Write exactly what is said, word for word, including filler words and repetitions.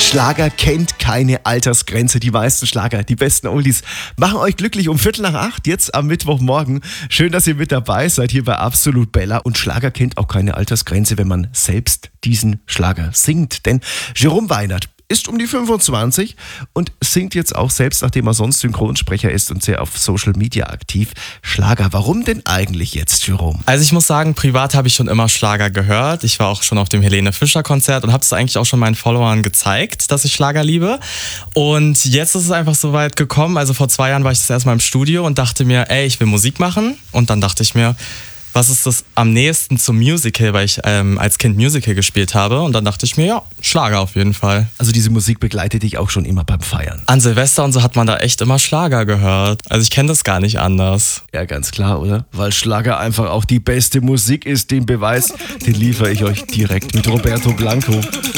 Schlager kennt keine Altersgrenze. Die meisten Schlager, die besten Oldies machen euch glücklich um Viertel nach acht, jetzt am Mittwochmorgen. Schön, dass ihr mit dabei seid hier bei Absolut Bella. Und Schlager kennt auch keine Altersgrenze, wenn man selbst diesen Schlager singt. Denn Jerome Weinert ist um die fünfundzwanzig und singt jetzt auch selbst, nachdem er sonst Synchronsprecher ist und sehr auf Social Media aktiv, Schlager. Warum denn eigentlich jetzt, Jerome? Also ich muss sagen, privat habe ich schon immer Schlager gehört. Ich war auch schon auf dem Helene Fischer Konzert und habe es eigentlich auch schon meinen Followern gezeigt, dass ich Schlager liebe. Und jetzt ist es einfach so weit gekommen. Also vor zwei Jahren war ich das erstmal im Studio und dachte mir, ey, ich will Musik machen. Und dann dachte ich mir, was ist das am nächsten zum Musical, weil ich ähm, als Kind Musical gespielt habe. Und dann dachte ich mir, ja, Schlager auf jeden Fall. Also diese Musik begleitet dich auch schon immer beim Feiern? An Silvester und so hat man da echt immer Schlager gehört. Also ich kenne das gar nicht anders. Ja, ganz klar, oder? Weil Schlager einfach auch die beste Musik ist. Den Beweis, den liefere ich euch direkt mit Roberto Blanco.